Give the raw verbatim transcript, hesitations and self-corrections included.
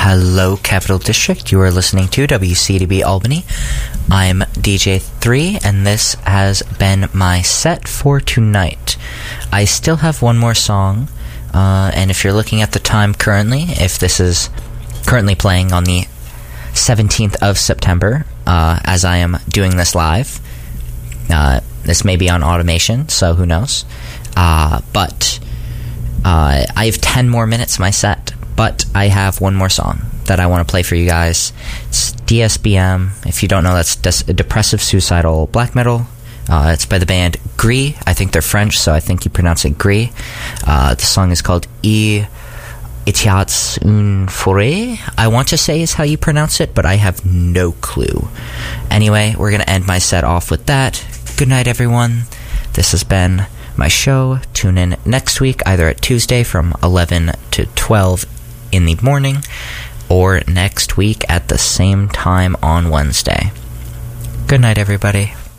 Hello, Capital District. You are listening to W C D B Albany. I'm D J three, and this has been my set for tonight. I still have one more song, uh, and if you're looking at the time currently, if this is currently playing on the seventeenth of September, uh, as I am doing this live, uh, this may be on automation, so who knows. Uh, but uh, I have ten more minutes of my set. But I have one more song that I want to play for you guys. It's D S B M. If you don't know, that's des- depressive suicidal black metal. Uh, it's by the band Gris. I think they're French, so I think you pronounce it Gris. Uh, the song is called E Etiats une forêt. I want to say is how you pronounce it, but I have no clue. Anyway, we're going to end my set off with that. Good night, everyone. This has been my show. Tune in next week, either at Tuesday from eleven to twelve in the morning, or next week at the same time on Wednesday. Good night, everybody.